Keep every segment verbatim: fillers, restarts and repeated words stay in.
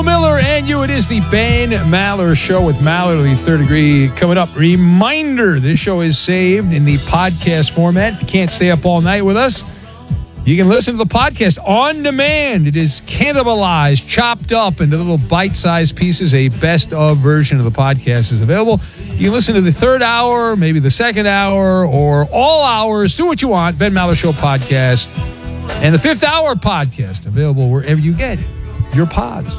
Will Miller and you. It is the Ben Maller Show with Maller, the third degree, coming up. Reminder, this show is saved in the podcast format. If you can't stay up all night with us, you can listen to the podcast on demand. It is cannibalized, chopped up into little bite-sized pieces. A best-of version of the podcast is available. You can listen to the third hour, maybe the second hour, or all hours. Do what you want. Ben Maller Show podcast. And the fifth hour podcast available wherever you get your pods.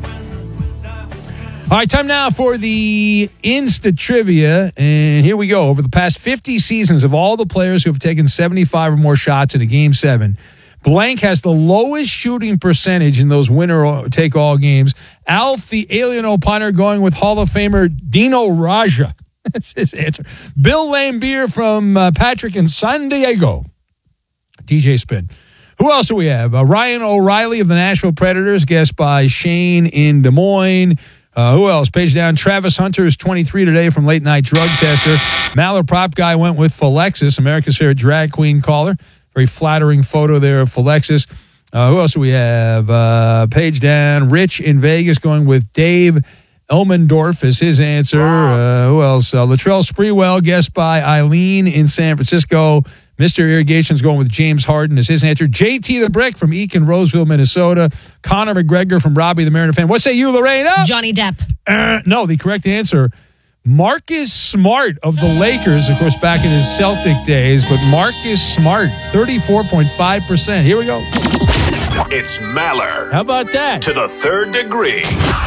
All right, time now for the Insta Trivia. And here we go. Over the past fifty seasons of all the players who have taken seventy-five or more shots in a Game seven, blank has the lowest shooting percentage in those winner-take-all games. Alf, the alien opiner, going with Hall of Famer Dino Raja. That's his answer. Bill Laimbeer from uh, Patrick in San Diego. D J Spin. Who else do we have? Uh, Ryan O'Reilly of the Nashville Predators, guest by Shane in Des Moines. Uh, who else? Page down. Travis Hunter is twenty-three today from Late Night Drug Tester. Maller Prop Guy went with Philexis, America's favorite drag queen caller. Very flattering photo there of Philexis. Uh, who else do we have? Uh, page down. Rich in Vegas going with Dave Elmendorf is his answer. Uh, who else? Uh, Latrell Sprewell, guest by Eileen in San Francisco. Mister Irrigation's going with James Harden as his answer. J T the Brick from Eakin, Roseville, Minnesota. Connor McGregor from Robbie the Mariner fan. What say you, Lorena? Johnny Depp. Uh, no, the correct answer, Marcus Smart of the Lakers, of course, back in his Celtic days. But Marcus Smart, thirty-four point five percent. Here we go. It's Maller. How about that? To the third degree.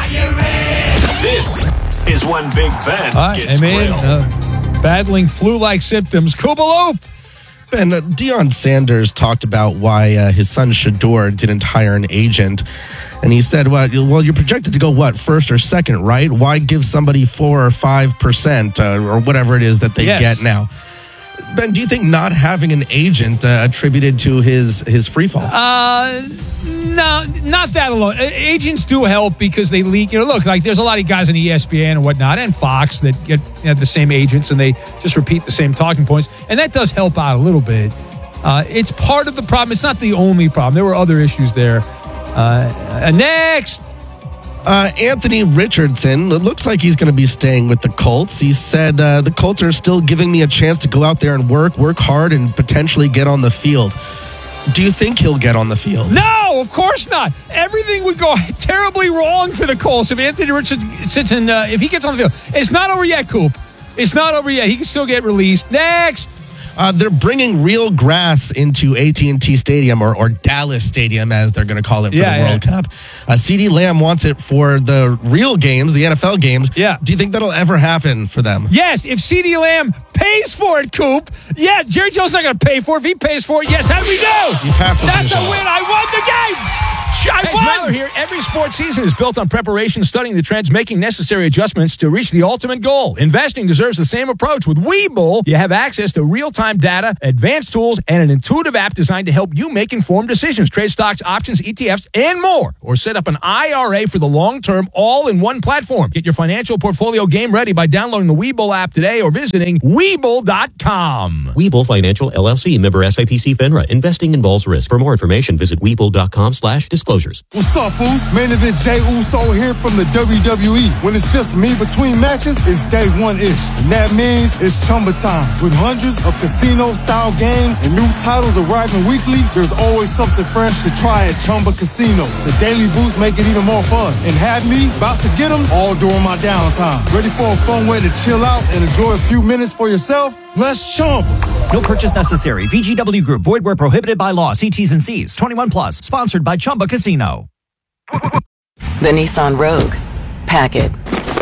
This is when Big Ben All right, gets I mean, grilled. uh, battling flu-like symptoms. Kubaloop. And uh, Deion Sanders talked about why uh, his son Shador didn't hire an agent. And he said, well, well, you're projected to go, what, first or second, right? Why give somebody four or five percent uh, or whatever it is that they Yes. get now? Ben, do you think not having an agent uh, attributed to his, his free fall? Uh, no, not that alone. A- Agents do help because they leak. You know, look, like there's a lot of guys on E S P N and whatnot and Fox that get you know, the same agents and they just repeat the same talking points. And that does help out a little bit. Uh, it's part of the problem. It's not the only problem. There were other issues there. Uh, next. Uh, Anthony Richardson, it looks like he's going to be staying with the Colts. He said, uh, the Colts are still giving me a chance to go out there and work, work hard, and potentially get on the field. Do you think he'll get on the field? No, of course not. Everything would go terribly wrong for the Colts if Anthony Richardson, uh, if he gets on the field. It's not over yet, Coop. It's not over yet. He can still get released. Next. Uh, they're bringing real grass into A T and T Stadium, or, or Dallas Stadium, as they're going to call it for Yeah, the World yeah. Cup. Uh, CeeDee Lamb wants it for the real games, the N F L games. Yeah. Do you think that'll ever happen for them? Yes, if CeeDee Lamb pays for it, Coop. Yeah, Jerry Jones not going to pay for it. If he pays for it, yes, how do we know? You pass us That's the a shot. win. I won the game. I Hey, won. Maller here. Every sports season is built on preparation, studying the trends, making necessary adjustments to reach the ultimate goal. Investing deserves the same approach. With Webull, you have access to real-time data, advanced tools, and an intuitive app designed to help you make informed decisions. Trade stocks, options, E T Fs, and more. Or set up an I R A for the long term, all in one platform. Get your financial portfolio game ready by downloading the Webull app today or visiting Webull dot com. Webull Financial, L L C, member S I P C FINRA. Investing involves risk. For more information, visit Webull dot com slash disclosures. What's up, Foos? Main event Jey Uso here from the W W E. When it's just me between matches, it's day one-ish. And that means it's Chumba time. With hundreds of casino-style games and new titles arriving weekly, there's always something fresh to try at Chumba Casino. The daily boosts make it even more fun. And have me about to get them all during my downtime. Ready for a fun way to chill out and enjoy a few minutes for yourself? Let's Chumba. No purchase necessary. V G W Group. Void where prohibited by law. See T's and C's. twenty-one plus. Sponsored by Chumba Casino. The Nissan Rogue. Pack it.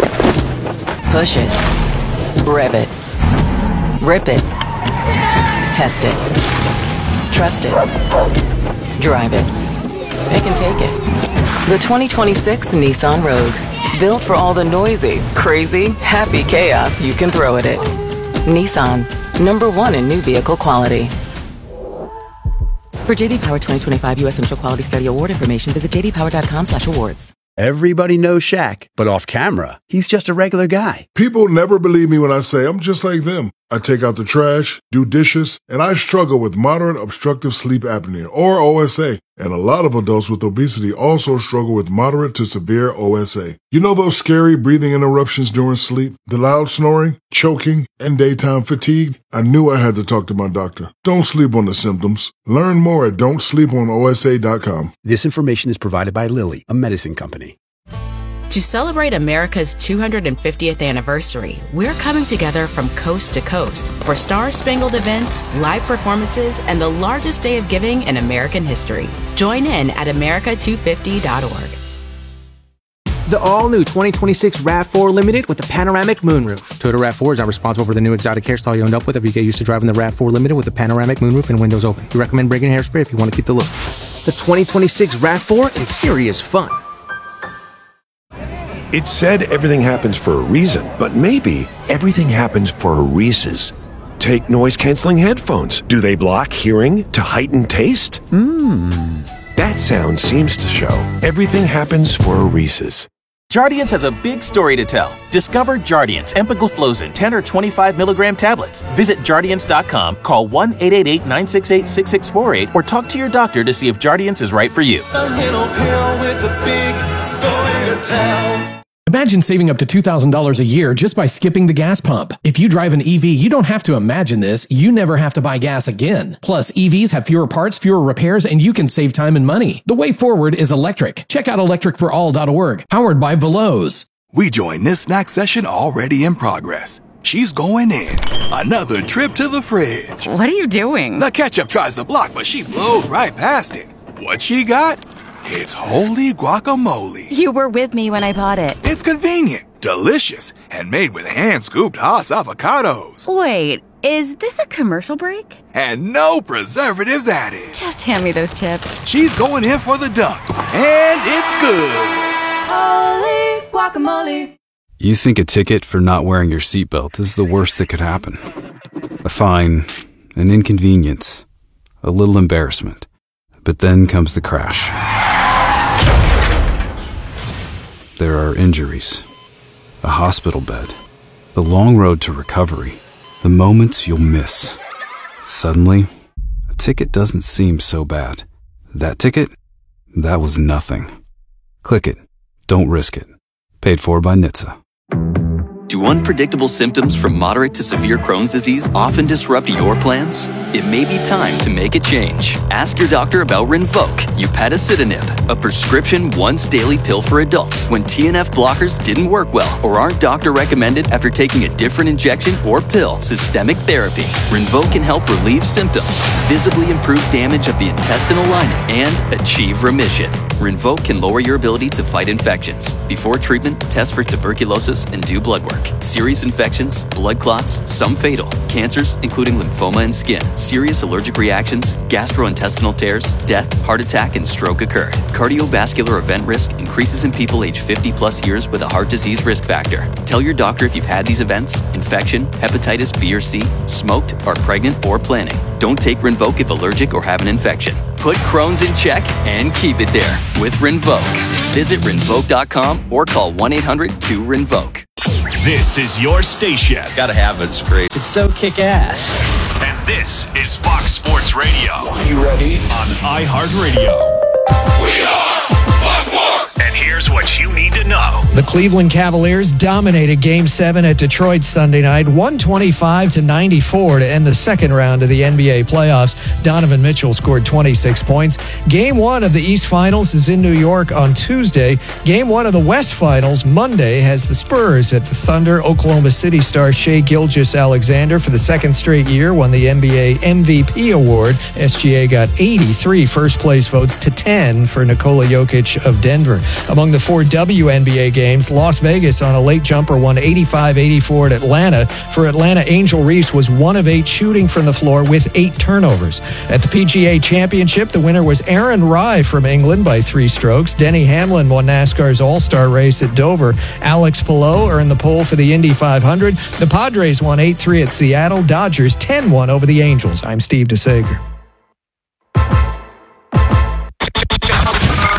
Push it. Rev it. Rip it. Test it. Trust it. Drive it. They can take it. The twenty twenty-six Nissan Rogue. Built for all the noisy, crazy, happy chaos you can throw at it. Nissan. Number one in new vehicle quality. For J D Power twenty twenty-five U S Initial Quality Study Award information, visit j d power dot com slash awards. Everybody knows Shaq, but off camera, he's just a regular guy. People never believe me when I say I'm just like them. I take out the trash, do dishes, and I struggle with moderate obstructive sleep apnea, or O S A. And a lot of adults with obesity also struggle with moderate to severe O S A. You know those scary breathing interruptions during sleep, the loud snoring, choking, and daytime fatigue? I knew I had to talk to my doctor. Don't sleep on the symptoms. Learn more at don't sleep on O S A dot com. This information is provided by Lilly, a medicine company. To celebrate America's two hundred fiftieth anniversary, we're coming together from coast to coast for star-spangled events, live performances, and the largest day of giving in American history. Join in at America two fifty dot org. The all-new twenty twenty-six RAV four Limited with a panoramic moonroof. Toyota RAV four is not responsible for the new exotic hairstyle you end up with if you get used to driving the RAV four Limited with a panoramic moonroof and windows open. We recommend bringing hairspray if you want to keep the look. The twenty twenty-six RAV four is serious fun. It's said everything happens for a reason, but maybe everything happens for a Reese's. Take noise-canceling headphones. Do they block hearing to heighten taste? Mmm. That sound seems to show everything happens for a Reese's. Jardiance has a big story to tell. Discover Jardiance empagliflozin ten or twenty-five milligram tablets. Visit Jardiance dot com, call one eight eight eight, nine six eight, six six four eight, or talk to your doctor to see if Jardiance is right for you. A little pill with a big story to tell. Imagine saving up to two thousand dollars a year just by skipping the gas pump. If you drive an E V, you don't have to imagine this. You never have to buy gas again. Plus, E Vs have fewer parts, fewer repairs, and you can save time and money. The way forward is electric. Check out electric for all dot org, powered by Veloz. We join this snack session already in progress. She's going in. Another trip to the fridge. What are you doing? The ketchup tries to block, but she blows right past it. What she got? It's holy guacamole. You were with me when I bought it. It's convenient, delicious, and made with hand-scooped Haas avocados. Wait, is this a commercial break? And no preservatives added. Just hand me those chips. She's going in for the dunk, and it's good. Holy guacamole. You think a ticket for not wearing your seatbelt is the worst that could happen. A fine, an inconvenience, a little embarrassment. But then comes the crash. There are injuries, a hospital bed, the long road to recovery, the moments you'll miss. Suddenly, a ticket doesn't seem so bad. That ticket? That was nothing. Click it. Don't risk it. Paid for by N H T S A. Do unpredictable symptoms from moderate to severe Crohn's disease often disrupt your plans? It may be time to make a change. Ask your doctor about Rinvoq, upadacitinib, a prescription once-daily pill for adults when T N F blockers didn't work well or aren't doctor recommended after taking a different injection or pill. Systemic therapy. Rinvoq can help relieve symptoms, visibly improve damage of the intestinal lining, and achieve remission. Rinvoq can lower your ability to fight infections. Before treatment, test for tuberculosis and do blood work. Serious infections, blood clots, some fatal, cancers including lymphoma and skin, serious allergic reactions, gastrointestinal tears, death, heart attack, and stroke occurred. Cardiovascular event risk increases in people age fifty plus years with a heart disease risk factor. Tell your doctor if you've had these events, infection, hepatitis B or C, smoked, are pregnant, or planning. Don't take Rinvoq if allergic or have an infection. Put Crohn's in check and keep it there with Rinvoq. Visit Rinvoq dot com or call one eight hundred two Rinvoq. This is your station. Gotta have it. It's great. It's so kick-ass. And this is Fox Sports Radio. You ready? On iHeartRadio. We are Fox Sports. And here's what you need to know. The Cleveland Cavaliers dominated Game seven at Detroit Sunday night, one twenty-five to ninety-four to end the second round of the N B A playoffs. Donovan Mitchell scored twenty-six points. Game one of the East Finals is in New York on Tuesday. Game one of the West Finals Monday has the Spurs at the Thunder. Oklahoma City star Shai Gilgeous-Alexander for the second straight year won the N B A M V P award. S G A got eighty-three first-place votes to ten for Nikola Jokic of Denver. Among the four W N B A games, Las Vegas on a late jumper won eighty-five eighty-four at Atlanta. For Atlanta, Angel Reese was one of eight shooting from the floor with eight turnovers. At the P G A Championship, the winner was Aaron Rai from England by three strokes. Denny Hamlin won NASCAR's All-Star race at Dover. Alex Palou earned the pole for the Indy five hundred. The Padres won eight three at Seattle. Dodgers ten one over the Angels. I'm Steve DeSager.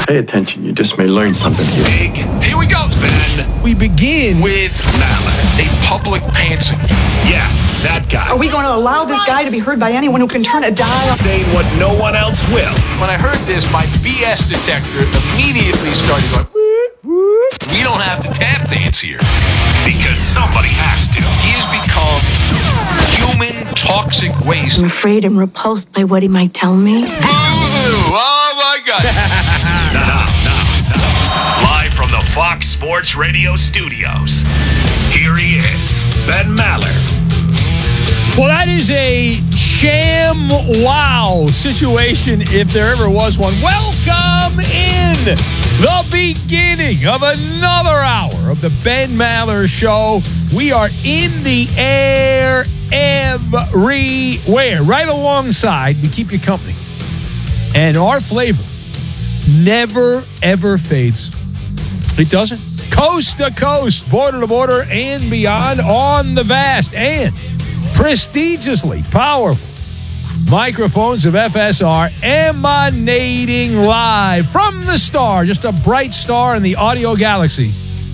Pay attention. You just may learn something here. Big. Here we go, Ben. We begin with Maller, a public pantsing. Yeah, that guy. Are we going to allow this guy to be heard by anyone who can turn a dial? Saying what no one else will. When I heard this, my B S detector immediately started going, whoop, whoop. We don't have to tap dance here. Because somebody has to. He has become human toxic waste. I'm afraid I'm repulsed by what he might tell me. Boo! Oh, my God. Now, now, now. Live from the Fox Sports Radio studios, here he is, Ben Maller. Well, that is a sham wow situation if there ever was one. Welcome in the beginning of another hour of the Ben Maller Show. We are in the air everywhere, right alongside. We keep you company. And our flavor never, ever fades. It doesn't. Coast to coast, border to border, and beyond on the vast and prestigiously powerful microphones of F S R emanating live from the star, just a bright star in the audio galaxy.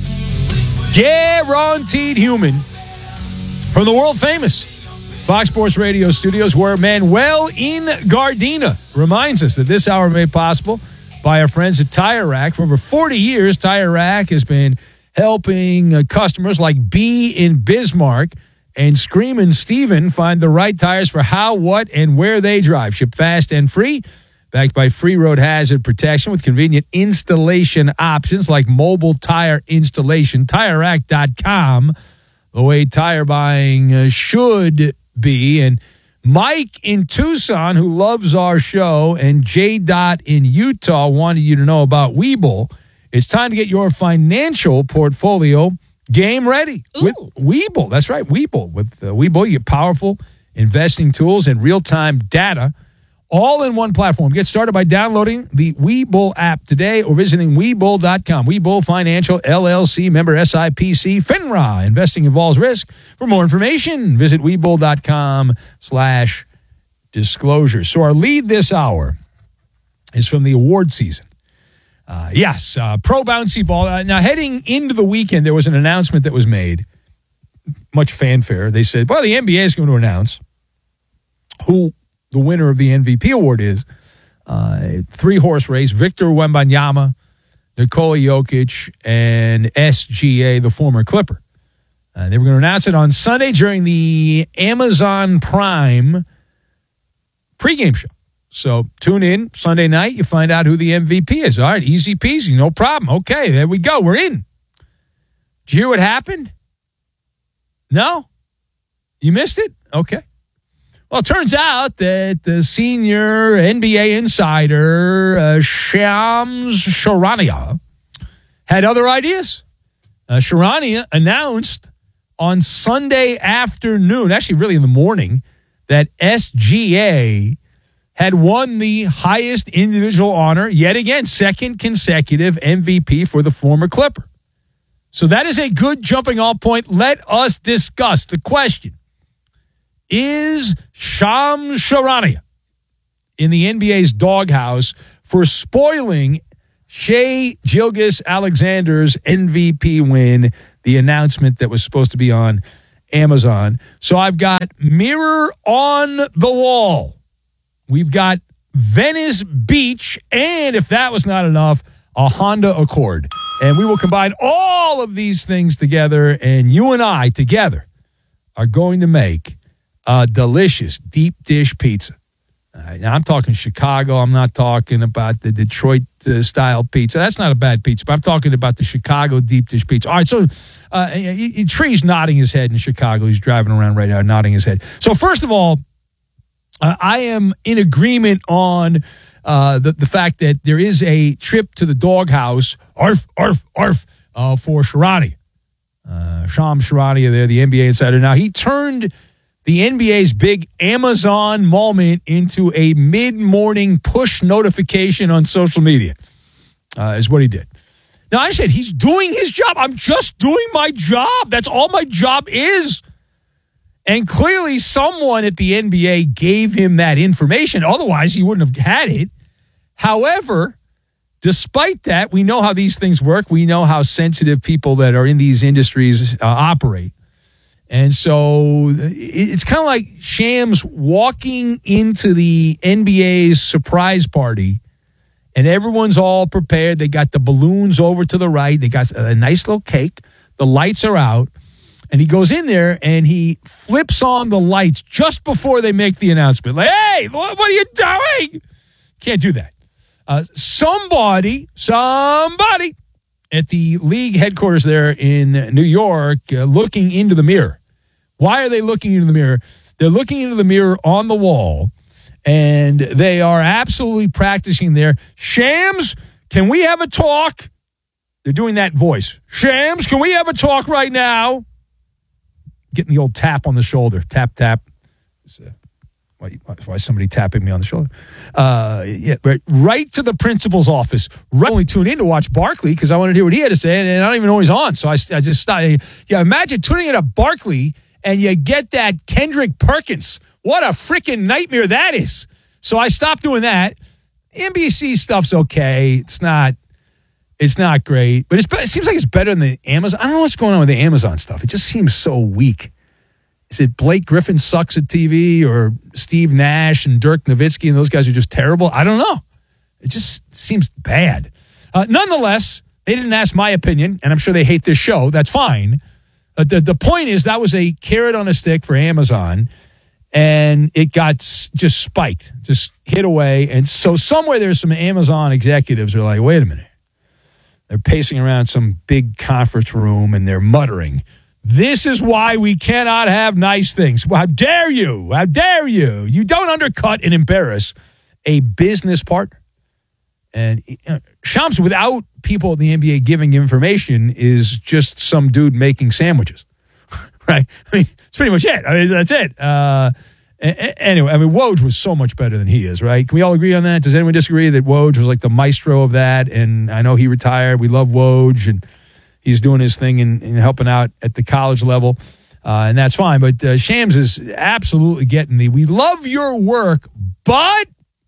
Guaranteed human from the world famous Fox Sports Radio studios, where Manuel in Gardena reminds us that this hour made possible by our friends at Tire Rack. For over forty years, Tire Rack has been helping uh, customers like B in Bismarck and Screamin' Steven find the right tires for how, what, and where they drive. Ship fast and free, backed by free road hazard protection with convenient installation options like mobile tire installation. Tire Rack dot com, the way tire buying uh, should be. And Mike in Tucson, who loves our show, and J. Dot in Utah wanted you to know about Webull. It's time to get your financial portfolio game ready Ooh. with Webull. That's right, Webull. With uh, Webull, you get powerful investing tools and real-time data all in one platform. Get started by downloading the Webull app today or visiting Webull dot com. Webull Financial, L L C, member S I P C, FINRA. Investing involves risk. For more information, visit Webull dot com slash disclosure. So our lead this hour is from the award season. Uh, yes, uh, pro bouncy ball. Uh, now, heading into the weekend, there was an announcement that was made, much fanfare. They said, well, the N B A is going to announce who the winner of the M V P award is. Uh, three-horse race, Victor Wembanyama, Nikola Jokic, and S G A, the former Clipper. Uh, they were going to announce it on Sunday during the Amazon Prime pregame show. So tune in Sunday night. You find out who the M V P is. All right, easy peasy, no problem. Okay, there we go. We're in. Did you hear what happened? No? You missed it? Okay. Well, it turns out that the senior N B A insider, uh, Shams Charania, had other ideas. Uh, Charania announced on Sunday afternoon, actually really in the morning, that S G A had won the highest individual honor, yet again, second consecutive M V P for the former Clipper. So that is a good jumping off point. Let us discuss the question. Is Shams Charania in the N B A's doghouse for spoiling Shai Gilgeous-Alexander's M V P win, the announcement that was supposed to be on Amazon? So I've got Mirror on the Wall. We've got Venice Beach, and if that was not enough, a Honda Accord. And we will combine all of these things together, and you and I together are going to make a delicious deep dish pizza. All right, now, I'm talking Chicago. I'm not talking about the Detroit-style uh, pizza. That's not a bad pizza, but I'm talking about the Chicago deep dish pizza. All right, so uh, he, he, Tree's nodding his head in Chicago. He's driving around right now nodding his head. So first of all, uh, I am in agreement on uh, the, the fact that there is a trip to the doghouse, arf, arf, arf, uh, for Charania. Uh, Shams Charania there, the N B A insider. Now, he turned the N B A's big Amazon moment into a mid-morning push notification on social media, uh, is what he did. Now, I said, he's doing his job. I'm just doing my job. That's all my job is. And clearly someone at the N B A gave him that information. Otherwise, he wouldn't have had it. However, Despite that, we know how these things work. We know how sensitive people that are in these industries uh, operate. And so it's kind of like Shams walking into the N B A's surprise party, and everyone's all prepared. They got the balloons over to the right. They got a nice little cake. The lights are out. And he goes in there and he flips on the lights just before they make the announcement. Like, hey, what are you doing? Can't do that. Uh, somebody, somebody at the league headquarters there in New York uh, looking into the mirror. Why are they looking into the mirror? They're looking into the mirror on the wall, and they are absolutely practicing there. Shams, can we have a talk? They're doing that voice. Shams, can we have a talk right now? Getting the old tap on the shoulder. Tap, tap. Uh, why, why is somebody tapping me on the shoulder? Uh, yeah, right, right to the principal's office. Right, only tune in to watch Barkley because I wanted to hear what he had to say, and I don't even know he's on. So I, I just started. Yeah, imagine tuning in to Barkley and you get that Kendrick Perkins. What a freaking nightmare that is. So I stopped doing that. N B C stuff's okay. It's not. It's not great, but it's, it seems like it's better than the Amazon. I don't know what's going on with the Amazon stuff. It just seems so weak. Is it Blake Griffin sucks at T V or Steve Nash and Dirk Nowitzki and those guys are just terrible? I don't know. It just seems bad. Uh, nonetheless, they didn't ask my opinion, and I'm sure they hate this show. That's fine. Uh, the, the point is that was a carrot on a stick for Amazon, and it got s- just spiked, just hit away. And so somewhere there's some Amazon executives who are like, wait a minute. They're pacing around some big conference room and they're muttering, this is why we cannot have nice things. Well, how dare you? How dare you? You don't undercut and embarrass a business partner. And you know, Shams, without people in the N B A giving information, is just some dude making sandwiches. Right? I mean, it's pretty much it. I mean, that's it. Uh, Anyway, I mean, Woj was so much better than he is, right? Can we all agree on that? Does anyone disagree that Woj was like the maestro of that? And I know he retired. We love Woj, and he's doing his thing and, and helping out at the college level, uh, and that's fine. But uh, Shams is absolutely getting the, we love your work, but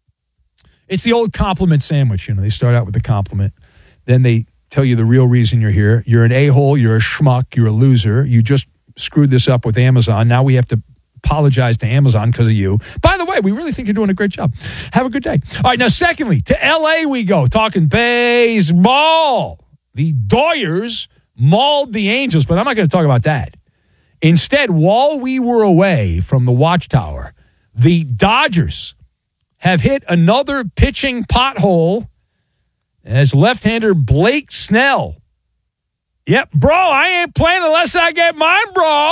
it's the old compliment sandwich. You know, they start out with the compliment. Then they tell you the real reason you're here. You're an a-hole. You're a schmuck. You're a loser. You just screwed this up with Amazon. Now we have to apologize to Amazon because of you. By the way, we really think you're doing a great job. Have a good day. All right, now, secondly, to L A we go, talking baseball. The Doyers mauled the Angels, but I'm not going to talk about that. Instead, while we were away from the Watchtower, the Dodgers have hit another pitching pothole as left-hander Blake Snell. Yep, bro, I ain't playing unless I get mine, bro.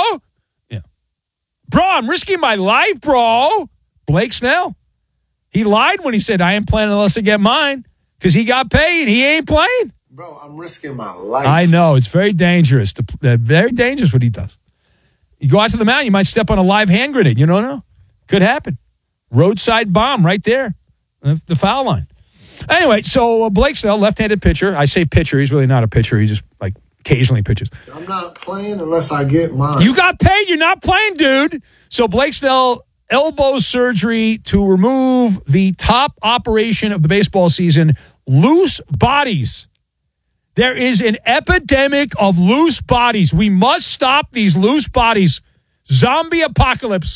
Bro, I'm risking my life, bro. Blake Snell. He lied when he said, I ain't playing unless I get mine because he got paid. He ain't playing. Bro, I'm risking my life. I know. It's very dangerous. To, uh, very dangerous what he does. You go out to the mound, you might step on a live hand grenade. You don't know. Could happen. Roadside bomb right there. Uh, the foul line. Anyway, so uh, Blake Snell, left-handed pitcher. I say pitcher. He's really not a pitcher. He just, like, occasionally pitches. I'm not playing unless I get mine. You got paid. You're not playing, dude. So Blake Snell, elbow surgery to remove the top operation of the baseball season, loose bodies. There is an epidemic of loose bodies. We must stop these loose bodies. Zombie apocalypse.